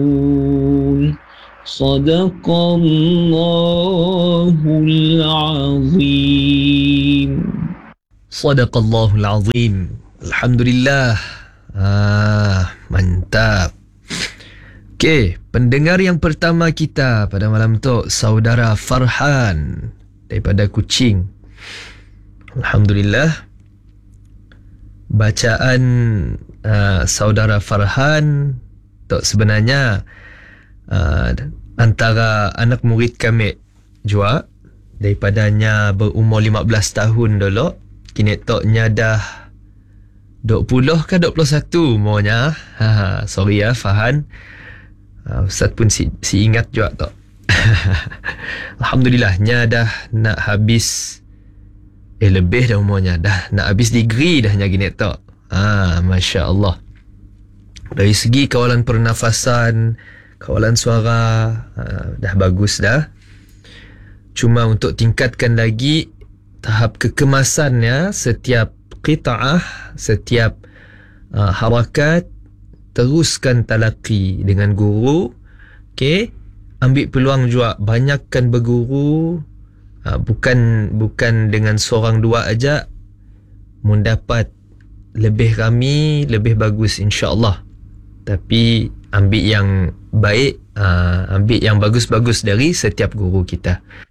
صدق الله العظيم. Sadaqallahul Azim. Alhamdulillah. Mantap. Okey, pendengar yang pertama kita pada malam tu, saudara Farhan daripada Kuching. Alhamdulillah. Bacaan saudara Farhan tu sebenarnya antara anak murid kami juga, daripadanya berumur 15 tahun dulu, kini toknya dah 20 ke 21 umurnya. Sorry ya Farhan. Ustaz pun si ingat juga tok. Alhamdulillah, nya dah nak habis lebih dah umurnya, dah nak habis degree dah nya gini tok. Masya Allah. Dari segi kawalan pernafasan, kawalan suara, dah bagus dah. Cuma untuk tingkatkan lagi tahap kekemasannya, setiap qita'ah, setiap harakat, teruskan talaqi dengan guru. Okay, ambil peluang juga, banyakkan berguru. Bukan dengan seorang dua aja, mendapat lebih ramai, lebih bagus insya-Allah. Tapi ambil yang baik, ambil yang bagus-bagus dari setiap guru kita.